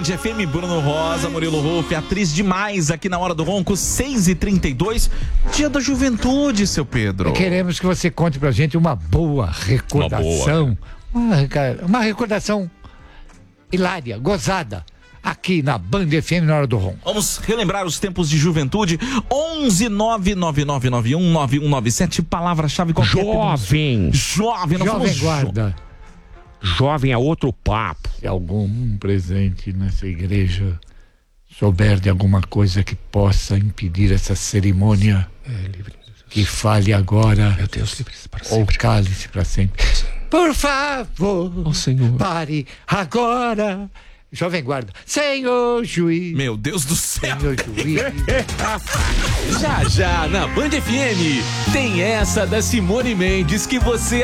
FM, Bruno Rosa, Murilo Wolff, atriz demais aqui na Hora do Ronco, 6h32, Dia da Juventude, seu Pedro. Queremos que você conte pra gente uma boa recordação. Uma recordação hilária, gozada, aqui na Band FM na Hora do Ronco. Vamos relembrar os tempos de juventude. 11-99991-9197, palavra-chave qualquer. Jovem. Jovem, não Jovem falamos guarda. Jovem é outro papo. Se algum presente nessa igreja souber de alguma coisa que possa impedir essa cerimônia, que fale agora, Meu Deus, livre-se para ou sempre. cale-se para sempre. Por favor, Ó Senhor. pare agora. Jovem guarda, Senhor juiz. Meu Deus do céu. Senhor juiz. Já já na Band FM tem essa da Simone Mendes que você